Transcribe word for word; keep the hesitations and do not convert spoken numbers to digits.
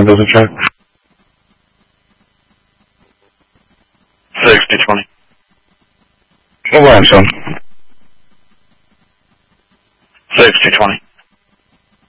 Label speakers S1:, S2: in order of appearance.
S1: Windows and check.
S2: sixty twenty.
S1: What line, son?
S2: sixty twenty.